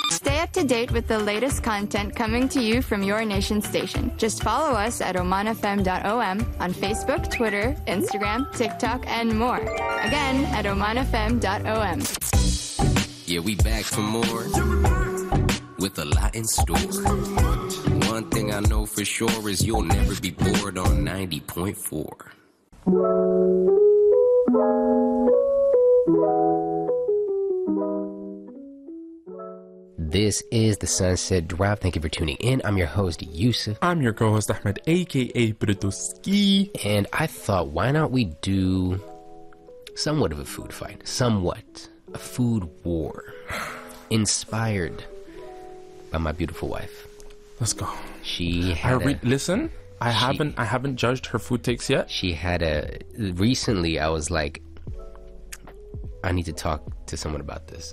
Stay up to date with the latest content coming to you from your nation station. Just follow us at omanfm.om on Facebook, Twitter, Instagram, TikTok, and more. Again, at omanfm.om. Yeah, we back for more with a lot in store. One thing I know for sure is you'll never be bored on 90.4. This is the Sunset Drive. Thank you for tuning in. I'm your host, Yusuf. I'm your co-host, Ahmed, a.k.a. Brutuski. And I thought, why not we do somewhat of a food fight? Somewhat. A food war. Inspired by my beautiful wife. Let's go. She had listen, I haven't judged her food takes yet. She had recently I was like, I need to talk to someone about this.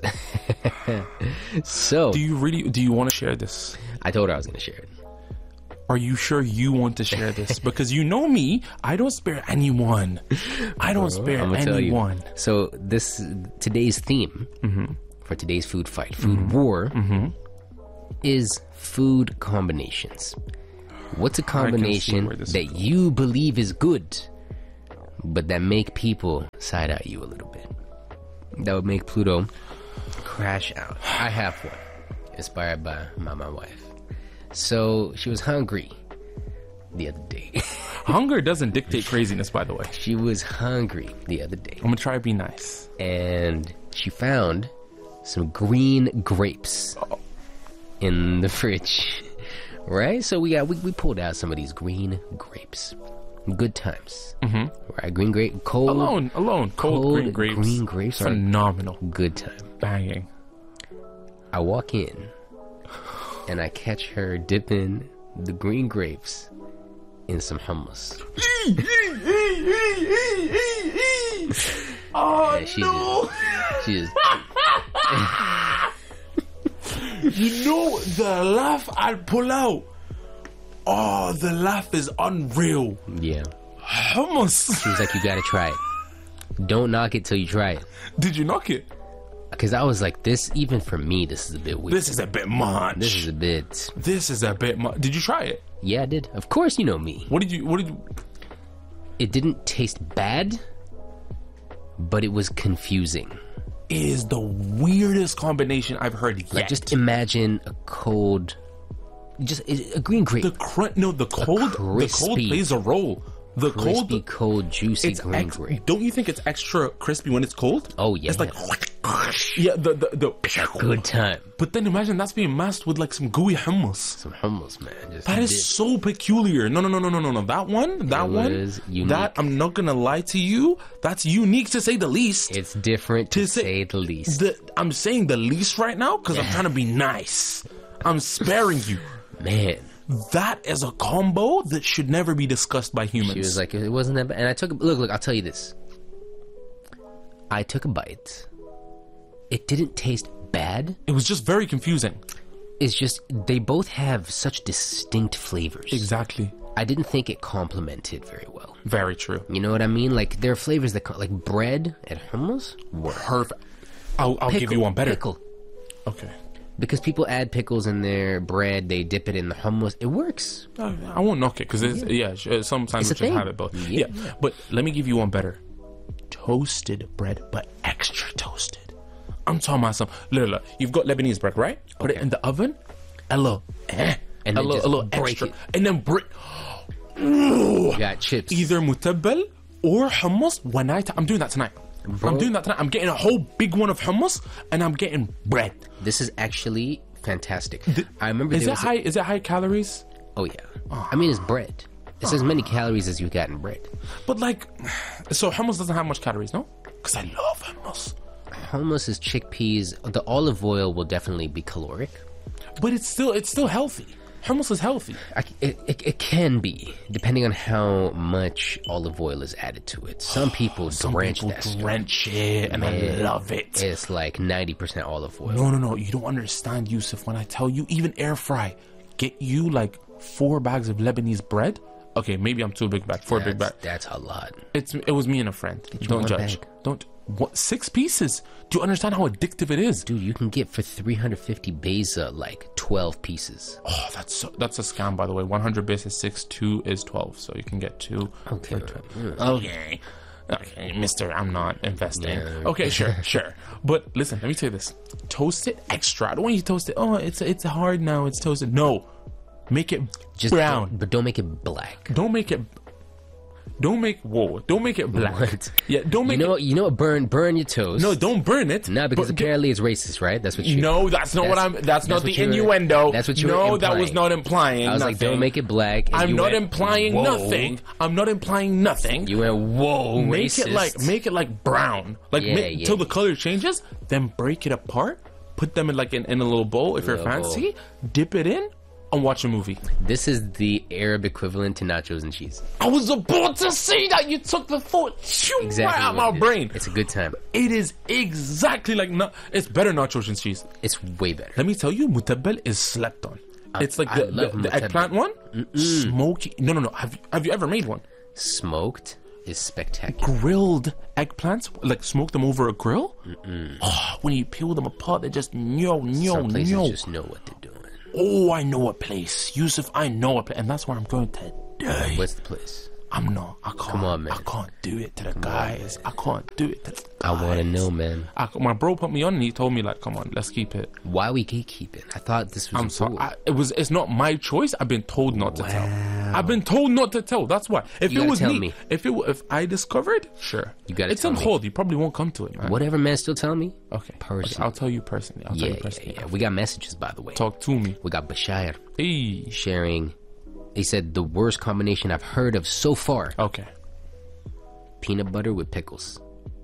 So do you want to share this? I told her I was going to share it. Are you sure you want to share this? Because you know me, I don't spare anyone. I don't spare anyone. So today's theme for today's food fight, food war, is food combinations. What's a combination that you believe is good, but that make people side-eye you a little bit? That would make Pluto crash out. I have one, inspired by my wife. So she was hungry the other day. Hunger doesn't dictate craziness, by the way. She was hungry the other day. I'm gonna try to be nice. And she found some green grapes in the fridge, right? So we pulled out some of these green grapes. Good times. Right, green grape, cold alone, cold green grapes. Green grapes, phenomenal. Good time, banging. I walk in, and I catch her dipping the green grapes in some hummus. Oh no! She's you know the laugh I'll pull out. Oh, the laugh is unreal. Yeah. Hummus. She was like, you gotta try it. Don't knock it till you try it. Did you knock it? Because I was like, even for me, this is a bit weird. This is a bit much. This is a bit much. Did you try it? Yeah, I did. Of course, you know me. What did you? It didn't taste bad, but it was confusing. It is the weirdest combination I've heard yet. Like, just imagine a cold... Just a green grape. The cold plays a role. The crispy, cold, juicy green grape. Don't you think it's extra crispy when it's cold? Oh yeah. It's like the good time. But then imagine that's being masked with like some gooey hummus. Some hummus, man. That is so peculiar. No. That one. That I'm not gonna lie to you. That's unique to say the least. It's different to say the least. I'm saying the least right now because I'm trying to be nice. I'm sparing you. Man, that is a combo that should never be discussed by humans. She was like, it wasn't that bad. And I took look, I'll tell you this. I took a bite. It didn't taste bad. It was just very confusing. It's just, they both have such distinct flavors. Exactly. I didn't think it complemented very well. Very true. You know what I mean? Like, there are flavors that, like bread and hummus were perfect. I'll give you one better. Pickle. Okay. Because people add pickles in their bread, they dip it in the hummus. It works. I won't knock it because some sandwiches have it both. Yeah, but let me give you one better. Toasted bread, but extra toasted. I'm talking about some. Look, you've got Lebanese bread, right? Put it in the oven. A little extra, and then break. You got chips. Either mutabbal or hummus. I'm doing that tonight. Bro. I'm doing that tonight. I'm getting a whole big one of hummus, and I'm getting bread. This is actually fantastic. I remember. Is it high calories? Oh yeah. I mean, it's bread. It's as many calories as you got in bread. But like, so hummus doesn't have much calories, no? Because I love hummus. Hummus is chickpeas. The olive oil will definitely be caloric, but it's still healthy. Hummus is healthy. It can be, depending on how much olive oil is added to it. Some people drench it, and I love it. It's like 90% olive oil. No, you don't understand, Yusuf. When I tell you, even air fry, get you like 4 bags of Lebanese bread. Okay, maybe I'm too big bag. 4 big bags. That's a lot. It was me and a friend. Don't judge. Don't. What, 6 pieces? Do you understand how addictive it is? Dude, you can get for 350 beza like 12 pieces. Oh, that's a scam, by the way. 100 base is 6, 2 is 12. So you can get 2 okay, for 12. Okay. Okay, mister, I'm not investing. Yeah. Okay, sure. But listen, let me tell you this. Toast it extra. I don't want you to toast it. Oh, it's hard now. It's toasted. No. Make it just brown. But don't make it black. Don't make it black. What? Yeah, don't make it. You know what? Burn your toast. No, don't burn it. No, because apparently it's racist, right? That's what you. No, that's not the innuendo. That's what you were implying. That was not implying. I was nothing. like, don't make it black. I'm not implying nothing. I'm not implying nothing. You went, whoa, racist. Make it like brown. Like till the color changes, then break it apart. Put them in in a little bowl if you're fancy. Dip it in. And watch a movie. This is the Arab equivalent to nachos and cheese. I was about to say that. You took the thought right out of my brain. It's a good time. It is exactly like it's better nachos and cheese. It's way better. Let me tell you, mutabbal is slept on. It's like the eggplant one. Smoky. No. Have you ever made one? Smoked is spectacular. Grilled eggplants, like smoke them over a grill. Oh, when you peel them apart, they just Some places just know what they're doing. Oh, I know a place. Yusuf, I know a place. And that's where I'm going today. What's the place? I can't. Come on, man. I can't do it to the guys. I can't do it to the guys. I want to know, man. My bro put me on and he told me, come on, let's keep it. Why we gatekeep it? I thought this was I'm sorry. It's not my choice. I've been told not to tell. I've been told not to tell. That's why. If you it was me, if I discovered, sure. You got to It's on hold. You probably won't come to it, man. Whatever, man. Still tell me. Okay. Personally. I'll tell you personally. Yeah. We got messages, by the way. Talk to me. We got Bashir Hey. sharing. He said the worst combination I've heard of so far. Okay. Peanut butter with pickles.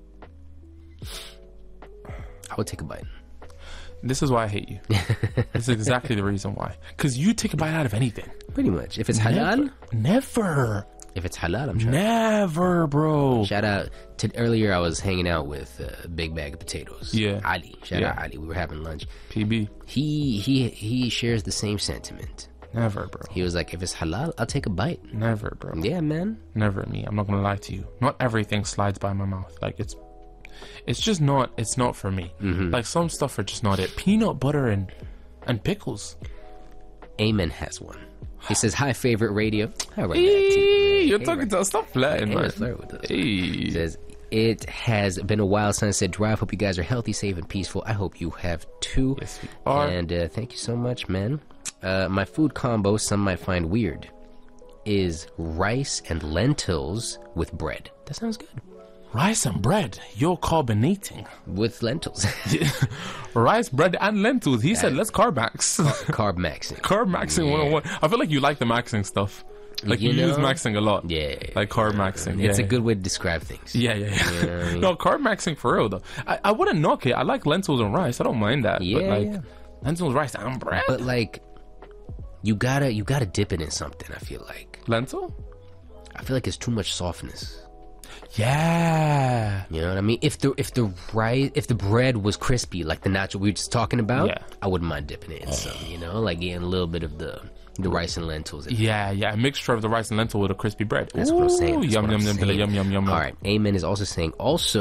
I would take a bite. This is why I hate you. This is exactly the reason why. Because you take a bite out of anything. Pretty much. If it's halal. Never. If it's halal, I'm trying. Never, bro. Shout out to earlier. I was hanging out with a big bag of potatoes. Yeah. Ali. Shout out Ali. We were having lunch. PB. He shares the same sentiment. Never, bro. He was like, if it's halal, I'll take a bite. Never, bro. Yeah, man. Never me. I'm not gonna lie to you. Not everything slides by my mouth. It's just not. It's not for me. Like some stuff are just not it. Peanut butter and pickles. Amen has one. He says, "Hi, favorite radio." All right, you're talking to us. Stop flirting, man. Flirt with us. He says, "It has been a while since Sunset Drive. Hope you guys are healthy, safe, and peaceful. I hope you have too." Yes, we are. And thank you so much, man. My food combo, some might find weird, is rice and lentils with bread. That sounds good. Rice and bread. You're carbonating. With lentils. Rice, bread, and lentils. He said, let's carb max. Carb maxing. Carb maxing 101. I feel like you like the maxing stuff. Like you use maxing a lot. Yeah. Like carb maxing. It's a good way to describe things. Yeah. No, carb maxing for real, though. I wouldn't knock it. I like lentils and rice. I don't mind that. Yeah. But lentils, rice, and bread. But you gotta dip it in something, I feel like. Lentil? I feel like it's too much softness. Yeah. You know what I mean? If the bread was crispy, like the nacho we were just talking about, I wouldn't mind dipping it in something, like getting a little bit of the rice and lentils. Yeah, a mixture of the rice and lentil with a crispy bread. That's what I'm saying. Yum. All right, Amen is also saying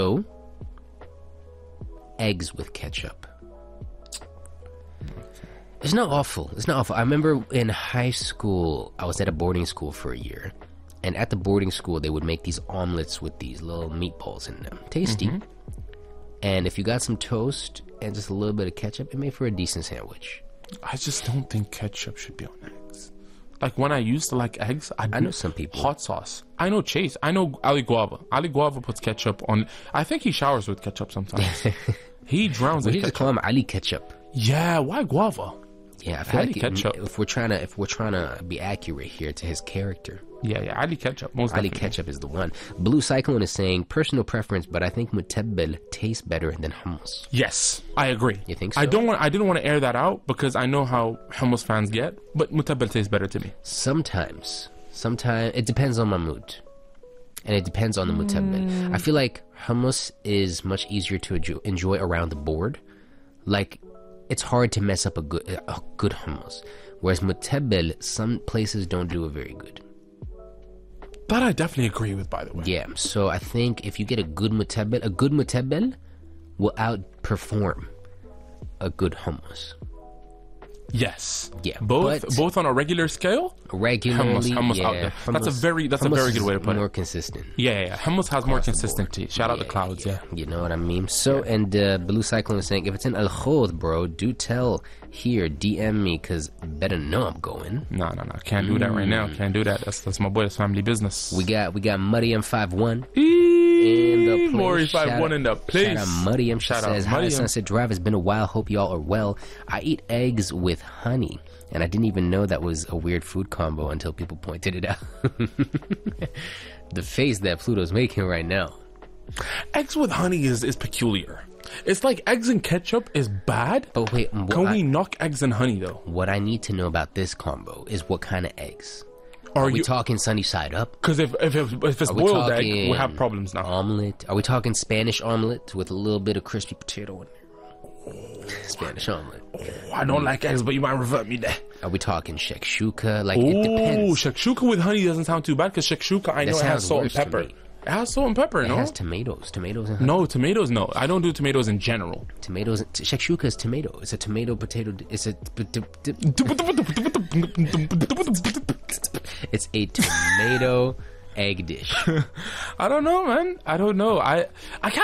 eggs with ketchup. It's not awful. I remember in high school, I was at a boarding school for a year. And at the boarding school, they would make these omelets with these little meatballs in them. Tasty. And if you got some toast and just a little bit of ketchup, it made for a decent sandwich. I just don't think ketchup should be on eggs. Like when I used to like eggs, I know some people. Hot sauce. I know Chase. I know Ali Guava. Ali Guava puts ketchup on. I think he showers with ketchup sometimes. He drowns in ketchup. We just call him Ali Ketchup. Yeah, why guava? Yeah, I feel like ketchup. If we're trying to be accurate here to his character. Yeah, Ali Ketchup. Most Ali definitely. Ketchup is the one. Blue Cyclone is saying personal preference, but I think mutabbal tastes better than hummus. Yes, I agree. You think so? I didn't want to air that out because I know how hummus fans get, but mutabbal tastes better to me. Sometimes it depends on my mood, and it depends on the mutabbal. I feel like hummus is much easier to enjoy around the board. Like, it's hard to mess up a good hummus, whereas mutabbal, some places don't do it very good. That I definitely agree with, by the way. Yeah, so I think if you get a good mutebel will outperform a good hummus. Yes. Yeah. Both on a regular scale. Regularly, hummus out there. That's a very good way to put it. More consistent. Yeah. Hummus has more consistency. Shout out the clouds. Yeah. You know what I mean. So and Blue Cyclone is saying, if it's in Al Khod, bro, do tell here. DM me because better know I'm going. No. Can't do that right now. Can't do that. That's my boy. That's family business. We got Muddy M51. In the place. Maury 51 in the place. Shout out Muddy M. She says, hi, Sunset Drive. It's been a while. Hope y'all are well. I eat eggs with honey, and I didn't even know that was a weird food combo until people pointed it out. The face that Pluto's making right now. Eggs with honey is peculiar. It's like eggs and ketchup is bad. But wait, can we knock eggs and honey though? What I need to know about this combo is what kind of eggs. Are we talking sunny side up? Because if it's boiled egg, we have problems now. Omelet? Are we talking Spanish omelet with a little bit of crispy potato in there? Spanish omelet. Oh, I don't like eggs, but you might revert me there. Are we talking shakshuka? Like, it depends. Shakshuka with honey doesn't sound too bad because shakshuka, I know it has salt and pepper. It has salt and pepper, no? It has tomatoes. Tomatoes and honey. No, tomatoes, no. I don't do tomatoes in general. Tomatoes. Shakshuka is tomato. It's a tomato potato. It's a tomato egg dish. I don't know, man. I don't know. I can't